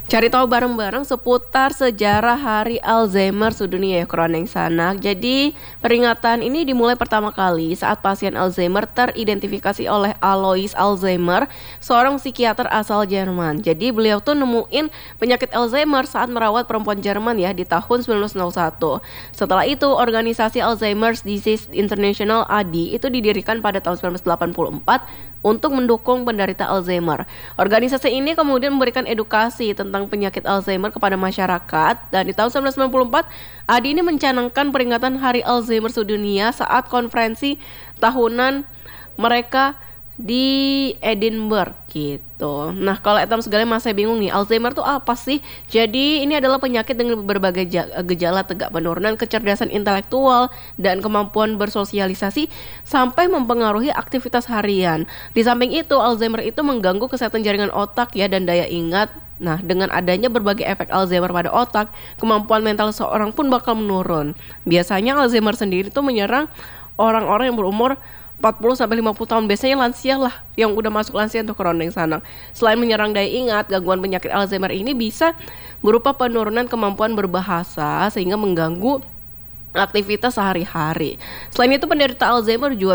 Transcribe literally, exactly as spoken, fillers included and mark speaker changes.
Speaker 1: Cari tahu bareng-bareng seputar sejarah Hari Alzheimer sedunia ya Kroneng Sanak. Jadi peringatan ini dimulai pertama kali saat pasien Alzheimer teridentifikasi oleh Alois Alzheimer, seorang psikiater asal Jerman. Jadi beliau tuh nemuin penyakit Alzheimer saat merawat perempuan Jerman ya di tahun sembilan belas nol satu. Setelah itu organisasi Alzheimer's Disease International A D I itu didirikan pada tahun sembilan belas delapan puluh empat untuk mendukung penderita Alzheimer. Organisasi ini kemudian memberikan edukasi tentang penyakit Alzheimer kepada masyarakat, dan di tahun sembilan belas sembilan puluh empat A D I ini mencanangkan peringatan Hari Alzheimer sedunia saat konferensi tahunan mereka di Edinburgh gitu. Nah, kalau etam segala masih bingung nih, Alzheimer itu apa sih? Jadi ini adalah penyakit dengan berbagai gejala tegak penurunan kecerdasan intelektual dan kemampuan bersosialisasi sampai mempengaruhi aktivitas harian. Di samping itu, Alzheimer itu mengganggu kesehatan jaringan otak ya dan daya ingat. Nah, dengan adanya berbagai efek Alzheimer pada otak, kemampuan mental seorang pun bakal menurun. Biasanya Alzheimer sendiri itu menyerang orang-orang yang berumur empat puluh sampai lima puluh tahun, biasanya lansia lah yang udah masuk lansia untuk Kroneng Sanak. Selain menyerang daya ingat, gangguan penyakit Alzheimer ini bisa berupa penurunan kemampuan berbahasa sehingga mengganggu aktivitas sehari-hari. Selain itu, penderita Alzheimer juga